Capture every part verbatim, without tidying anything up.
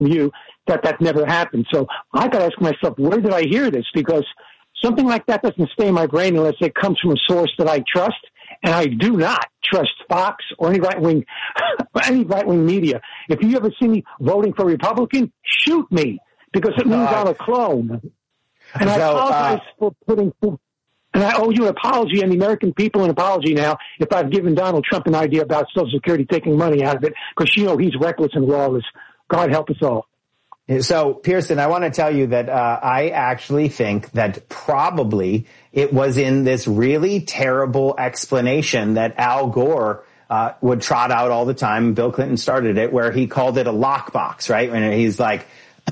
you that that never happened. So I got to ask myself, where did I hear this? Because something like that doesn't stay in my brain unless it comes from a source that I trust. And I do not trust Fox or any right-wing, any right-wing media. If you ever see me voting for Republican, shoot me, because it means uh, I'm a clone. And so, I apologize uh, for putting, and I owe you an apology and the American people an apology now if I've given Donald Trump an idea about Social Security taking money out of it, because you know he's reckless and lawless. God help us all. So, Pearson, I want to tell you that uh, I actually think that probably it was in this really terrible explanation that Al Gore uh, would trot out all the time. Bill Clinton started it, where he called it a lockbox, right? And he's like,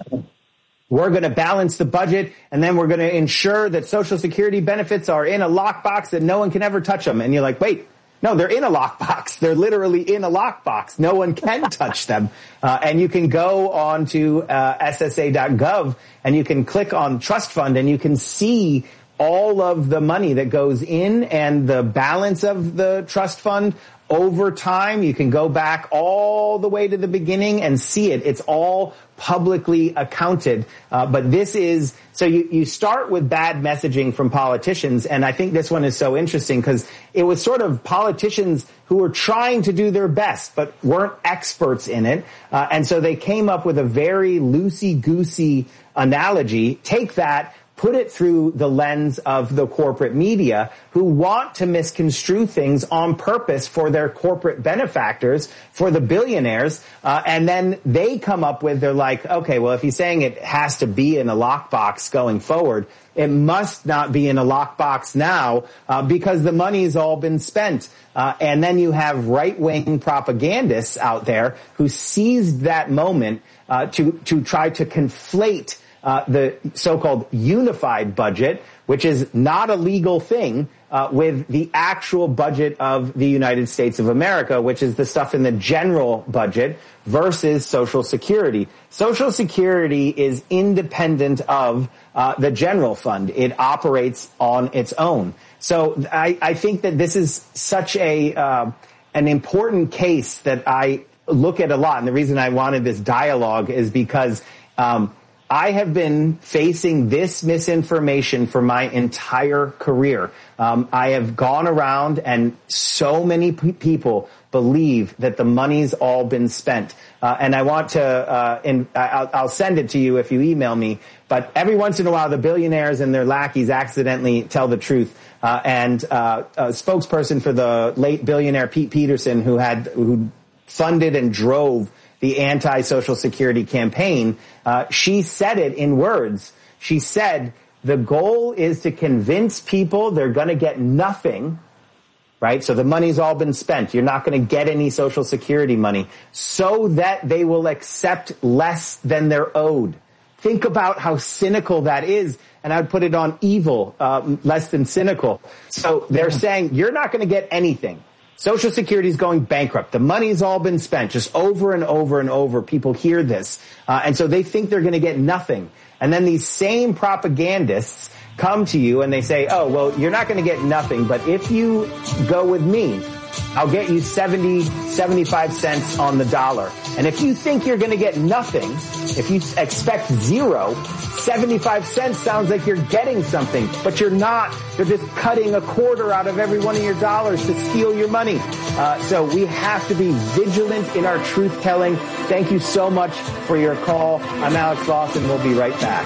we're going to balance the budget, and then we're going to ensure that Social Security benefits are in a lockbox that no one can ever touch them. And you're like, wait. No, they're in a lockbox. They're literally in a lockbox. No one can touch them. Uh, and you can go on to uh, S S A dot gov and you can click on trust fund and you can see all of the money that goes in and the balance of the trust fund over time. You can go back all the way to the beginning and see it. It's all publicly accounted. Uh, but this is, so you, you start with bad messaging from politicians. And I think this one is so interesting because it was sort of politicians who were trying to do their best, but weren't experts in it. Uh, and so they came up with a very loosey-goosey analogy. Take that, put it through the lens of the corporate media who want to misconstrue things on purpose for their corporate benefactors, for the billionaires. Uh, and then they come up with, they're like, okay, well, if he's saying it has to be in a lockbox going forward, it must not be in a lockbox now uh, because the money's all been spent. Uh, and then you have right-wing propagandists out there who seized that moment uh, to, to try to conflate Uh, the so-called unified budget, which is not a legal thing, uh, with the actual budget of the United States of America, which is the stuff in the general budget versus Social Security. Social Security is independent of uh, the general fund. It operates on its own. So I, I think that this is such a uh, an important case that I look at a lot. And the reason I wanted this dialogue is because um I have been facing this misinformation for my entire career. Um, I have gone around and so many p- people believe that the money's all been spent. Uh, and I want to, uh, and I'll, I'll send it to you if you email me. But every once in a while, the billionaires and their lackeys accidentally tell the truth. Uh, and uh, a spokesperson for the late billionaire Pete Peterson, who had, who funded and drove the anti-Social Security campaign, uh, she said it in words. She said, the goal is to convince people they're going to get nothing, right? So the money's all been spent. You're not going to get any Social Security money, so that they will accept less than they're owed. Think about how cynical that is. And I'd put it on evil, uh, less than cynical. So they're saying you're not going to get anything. Social Security is going bankrupt. The money's all been spent, just over and over and over. People hear this. Uh, and so they think they're going to get nothing. And then these same propagandists come to you and they say, oh, well, you're not going to get nothing. But if you go with me, I'll get you seventy, seventy-five cents on the dollar. And if you think you're going to get nothing, if you expect zero, seventy-five cents sounds like you're getting something, but you're not. They're just cutting a quarter out of every one of your dollars to steal your money. Uh, so we have to be vigilant in our truth-telling. Thank you so much for your call. I'm Alex Lawson. We'll be right back.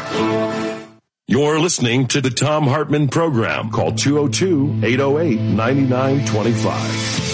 You're listening to the Thom Hartmann Program. Call two oh two, eight oh eight, nine nine two five.